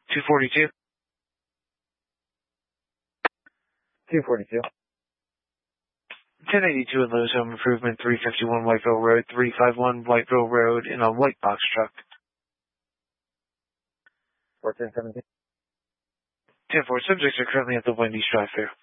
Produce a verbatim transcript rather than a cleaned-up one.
two forty-two. two forty-two. ten eighty-two at Lowe's Home Improvement, three fifty-one Whiteville Road, three fifty-one Whiteville Road in a white box truck. fourteen seventeen. ten four, subjects are currently at the Wendy's drive-thru.